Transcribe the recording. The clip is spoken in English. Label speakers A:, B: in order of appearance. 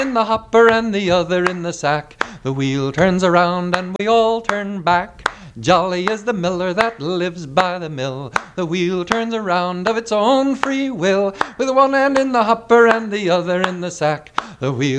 A: in the hopper and the other in the sack. The wheel turns around and we all turn back. Jolly is the miller that lives by the mill. The wheel turns around of its own free will, with one hand in the hopper and the other in the sack. The wheel